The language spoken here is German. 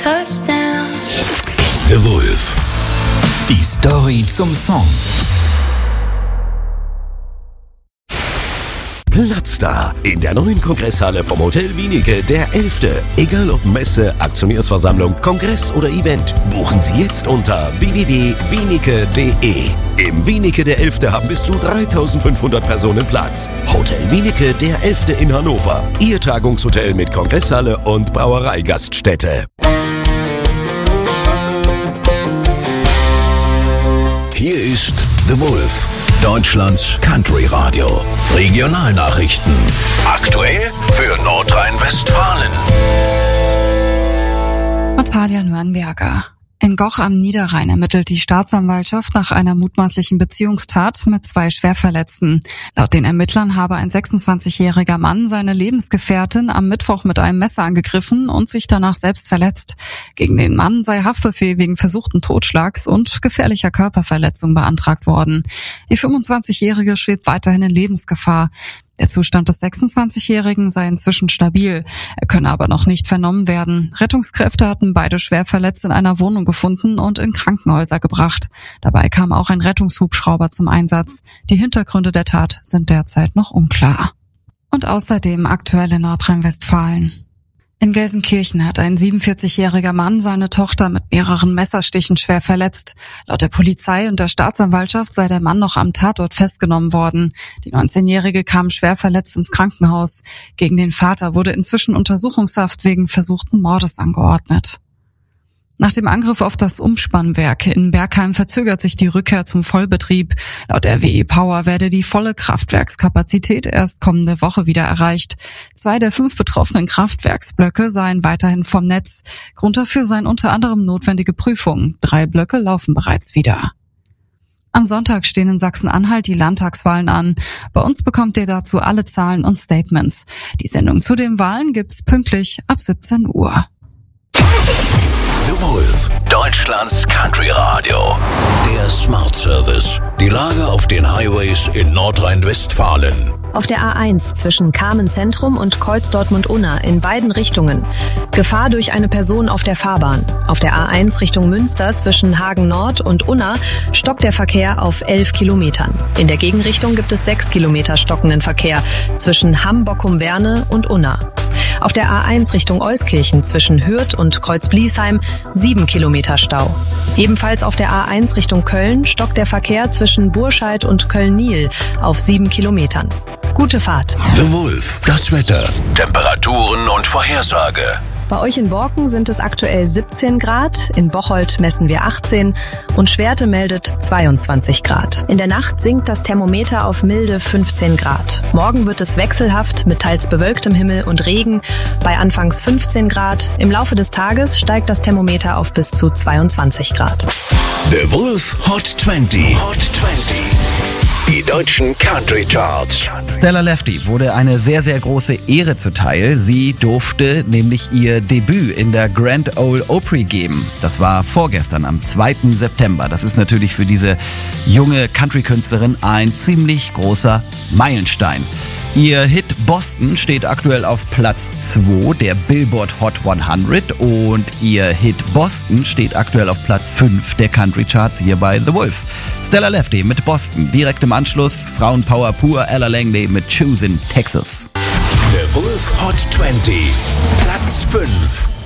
Touchdown. The Wolf. Die Story zum Song. Platzstar in der neuen Kongresshalle vom Hotel Wienicke, der 11. Egal ob Messe, Aktionärsversammlung, Kongress oder Event, buchen Sie jetzt unter www.wienicke.de. Im Wienicke der 11. haben bis zu 3.500 Personen Platz. Hotel Wienicke der 11. in Hannover. Ihr Tagungshotel mit Kongresshalle und Brauereigaststätte. Hier ist The Wolf, Deutschlands Country Radio. Regionalnachrichten. Aktuell für Nordrhein-Westfalen. Natalia Nürnberger. In Goch am Niederrhein ermittelt die Staatsanwaltschaft nach einer mutmaßlichen Beziehungstat mit 2 Schwerverletzten. Laut den Ermittlern habe ein 26-jähriger Mann seine Lebensgefährtin am Mittwoch mit einem Messer angegriffen und sich danach selbst verletzt. Gegen den Mann sei Haftbefehl wegen versuchten Totschlags und gefährlicher Körperverletzung beantragt worden. Die 25-jährige schwebt weiterhin in Lebensgefahr. Der Zustand des 26-Jährigen sei inzwischen stabil. Er könne aber noch nicht vernommen werden. Rettungskräfte hatten beide Schwerverletzt in einer Wohnung gefunden und in Krankenhäuser gebracht. Dabei kam auch ein Rettungshubschrauber zum Einsatz. Die Hintergründe der Tat sind derzeit noch unklar. Und außerdem aktuell in Nordrhein-Westfalen. In Gelsenkirchen hat ein 47-jähriger Mann seine Tochter mit mehreren Messerstichen schwer verletzt. Laut der Polizei und der Staatsanwaltschaft sei der Mann noch am Tatort festgenommen worden. Die 19-Jährige kam schwer verletzt ins Krankenhaus. Gegen den Vater wurde inzwischen Untersuchungshaft wegen versuchten Mordes angeordnet. Nach dem Angriff auf das Umspannwerk in Bergheim verzögert sich die Rückkehr zum Vollbetrieb. Laut RWE Power werde die volle Kraftwerkskapazität erst kommende Woche wieder erreicht. 2 der 5 betroffenen Kraftwerksblöcke seien weiterhin vom Netz. Grund dafür seien unter anderem notwendige Prüfungen. 3 Blöcke laufen bereits wieder. Am Sonntag stehen in Sachsen-Anhalt die Landtagswahlen an. Bei uns bekommt ihr dazu alle Zahlen und Statements. Die Sendung zu den Wahlen gibt's pünktlich ab 17 Uhr. The Wolf, Deutschlands Country Radio. Der Smart Service. Die Lage auf den Highways in Nordrhein-Westfalen. Auf der A1 zwischen Kamen-Zentrum und Kreuz-Dortmund-Unna in beiden Richtungen. Gefahr durch eine Person auf der Fahrbahn. Auf der A1 Richtung Münster zwischen Hagen-Nord und Unna stockt der Verkehr auf 11 Kilometern. In der Gegenrichtung gibt es 6 Kilometer stockenden Verkehr zwischen Hamm-Bockum-Werne und Unna. Auf der A1 Richtung Euskirchen zwischen Hürth und Kreuz-Bliesheim 7 Kilometer Stau. Ebenfalls auf der A1 Richtung Köln stockt der Verkehr zwischen Burscheid und Köln-Niel auf 7 Kilometern. Gute Fahrt. The Wolf, das Wetter, Temperaturen und Vorhersage. Bei euch in Borken sind es aktuell 17 Grad, in Bocholt messen wir 18 und Schwerte meldet 22 Grad. In der Nacht sinkt das Thermometer auf milde 15 Grad. Morgen wird es wechselhaft mit teils bewölktem Himmel und Regen bei anfangs 15 Grad. Im Laufe des Tages steigt das Thermometer auf bis zu 22 Grad. The Wolf Hot 20. Die deutschen Country Charts. Stella Lefty wurde eine sehr, sehr große Ehre zuteil. Sie durfte nämlich ihr Debüt in der Grand Ole Opry geben. Das war vorgestern am 2. September. Das ist natürlich für diese junge Country-Künstlerin ein ziemlich großer Meilenstein. Ihr Hit Boston steht aktuell auf Platz 2 der Billboard Hot 100 und ihr Hit Boston steht aktuell auf Platz 5 der Country Charts hier bei The Wolf. Stella Lefty mit Boston, direkt im Anschluss Frauenpower pur, Ella Langley mit Choosing Texas. The Wolf Hot 20, Platz 5.